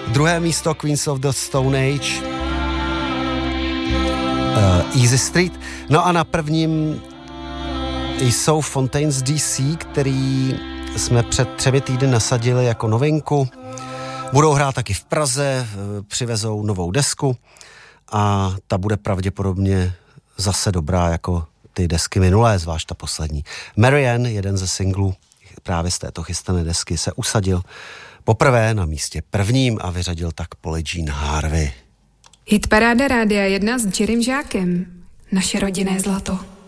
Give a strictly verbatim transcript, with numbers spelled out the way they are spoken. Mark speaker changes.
Speaker 1: Druhé místo Queens of the Stone Age, uh, Easy Street. No a na prvním jsou Fontaines D C, který jsme před třemi týdny nasadili jako novinku. Budou hrát taky v Praze, přivezou novou desku a ta bude pravděpodobně zase dobrá jako ty desky minulé, zvlášť ta poslední. Marianne, jeden ze singlů právě z této chystané desky, se usadil poprvé na místě prvním a vyřadil tak Polly Jean Harvey.
Speaker 2: Hitparáda Rádia jedna s Jerrym Žákem. Naše rodinné zlato.